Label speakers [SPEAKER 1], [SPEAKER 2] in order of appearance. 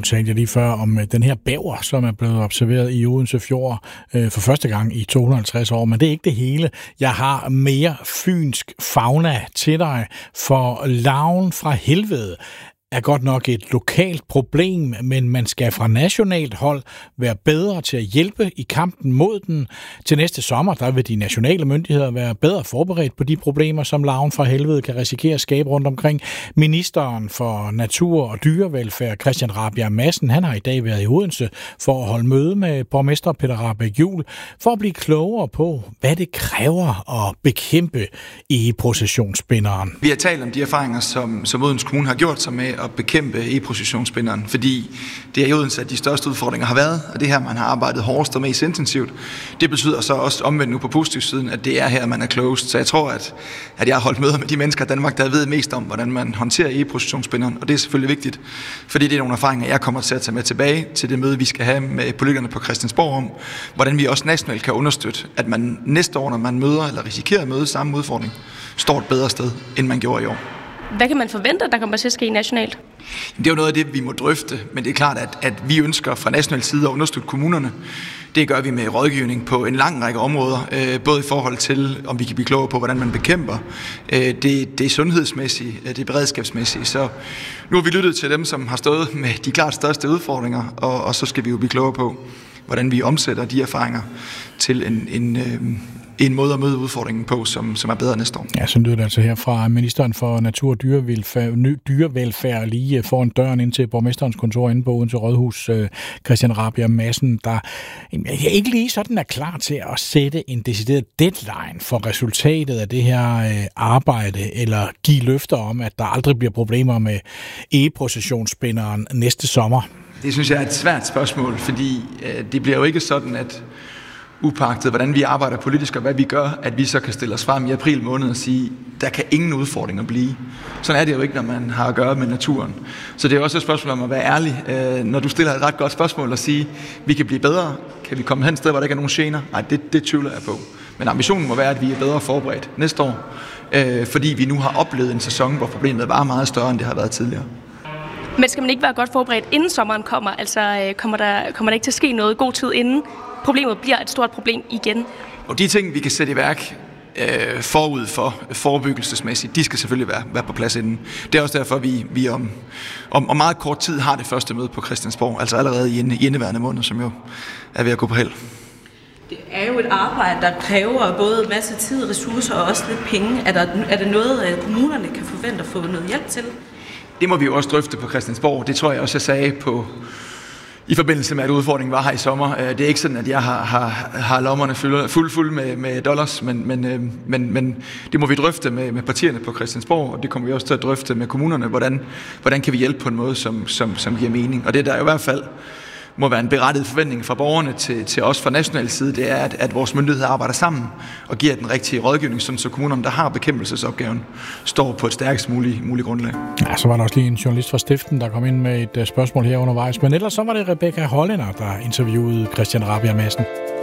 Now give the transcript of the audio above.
[SPEAKER 1] talte jeg lige før om den her bæver, som er blevet observeret i Odense Fjord for første gang i 250 år. Men det er ikke det hele. Jeg har mere fynsk fauna til dig, for larven fra helvede er godt nok et lokalt problem, men man skal fra nationalt hold være bedre til at hjælpe i kampen mod den. Til næste sommer, der vil de nationale myndigheder være bedre forberedt på de problemer, som larven fra helvede kan risikere at skabe rundt omkring. Ministeren for Natur og Dyrevelfærd, Christian Rabjerg Madsen, han har i dag været i Odense for at holde møde med borgmester Peter Rahbæk Juel, for at blive klogere på, hvad det kræver at bekæmpe egeprocessionsspinderen.
[SPEAKER 2] Vi har talt om de erfaringer, som Odense Kommune har gjort sig med at bekæmpe egeprocessionsspinderen, fordi det er i Odense, at de største udfordringer har været, og det her, man har arbejdet hårdest og mest intensivt. Det betyder så også omvendt nu på positivsiden, at det er her, man er klogest. Så jeg tror, at jeg har holdt møder med de mennesker i Danmark, der ved mest om, hvordan man håndterer egeprocessionsspinderen, og det er selvfølgelig vigtigt, fordi det er nogle erfaringer, jeg kommer til at tage med tilbage til det møde, vi skal have med politikerne på Christiansborg om, hvordan vi også nationalt kan understøtte, at man næste år, når man møder eller risikerer at møde samme udfordring, står et bedre sted, end man gjorde i år.
[SPEAKER 3] Hvad kan man forvente, der kommer til at ske nationalt?
[SPEAKER 2] Det er jo noget af det, vi må drøfte, men det er klart, at vi ønsker fra national side at understøtte kommunerne. Det gør vi med rådgivning på en lang række områder, både i forhold til, om vi kan blive klogere på, hvordan man bekæmper det sundhedsmæssige, det beredskabsmæssige. Så nu har vi lyttet til dem, som har stået med de klart største udfordringer, og så skal vi jo blive klogere på, hvordan vi omsætter de erfaringer til en måde at møde udfordringen på, som er bedre næste år.
[SPEAKER 1] Ja, så lyder det altså her fra ministeren for Natur og Dyrevelfærd lige foran døren ind til borgmesterens kontor inde på Odense Rådhus, Christian Rabjerg Madsen, der ikke lige sådan er klar til at sætte en decideret deadline for resultatet af det her arbejde, eller give løfter om, at der aldrig bliver problemer med egeprocessionsspinderen næste sommer.
[SPEAKER 2] Det synes jeg er et svært spørgsmål, fordi det bliver jo ikke sådan, at upagtet, hvordan vi arbejder politisk og hvad vi gør, at vi så kan stille os frem i april måned og sige, der kan ingen udfordringer blive. Sådan er det jo ikke, når man har at gøre med naturen. Så det er også et spørgsmål om at være ærlig. Når du stiller et ret godt spørgsmål og siger, vi kan blive bedre, kan vi komme hen et sted, hvor der ikke er nogen gener? Nej, det tvivler jeg på. Men ambitionen må være, at vi er bedre forberedt næste år, fordi vi nu har oplevet en sæson, hvor problemet var meget større, end det har været tidligere.
[SPEAKER 3] Men skal man ikke være godt forberedt, inden sommeren kommer? Altså, kommer der ikke til at ske noget god tid inden problemet bliver et stort problem igen?
[SPEAKER 2] Og de ting, vi kan sætte i værk forud for forebyggelsesmæssigt, de skal selvfølgelig være på plads inden. Det er også derfor, vi om meget kort tid har det første møde på Christiansborg, altså allerede i indeværende måned, som jo er ved at gå på held.
[SPEAKER 4] Det er jo et arbejde, der kræver både en masse tid, ressourcer og også lidt penge. Er der noget, kommunerne kan forvente at få noget hjælp til?
[SPEAKER 2] Det må vi jo også drøfte på Christiansborg. Det tror jeg også, jeg sagde i forbindelse med, at udfordringen var her i sommer. Det er ikke sådan, at jeg har lommerne fuld med dollars, men det må vi drøfte med partierne på Christiansborg, og det kommer vi også til at drøfte med kommunerne, hvordan kan vi hjælpe på en måde, som giver mening. Og det der i hvert fald må være en berettiget forventning fra borgerne til os fra national side, det er, at vores myndigheder arbejder sammen og giver den rigtige rådgivning, så kommunerne, der har bekæmpelsesopgaven, står på et stærkest muligt grundlag.
[SPEAKER 1] Ja, så var der også lige en journalist fra Stiften, der kom ind med et spørgsmål her undervejs, men ellers så var det Rebecca Hollænder, der interviewede Christian Rabjerg Madsen.